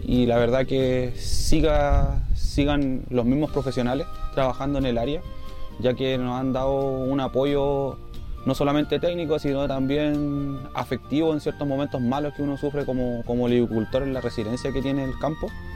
y la verdad que sigan los mismos profesionales trabajando en el área, ya que nos han dado un apoyo no solamente técnico, sino también afectivo en ciertos momentos malos que uno sufre como agricultor en la resiliencia que tiene el campo.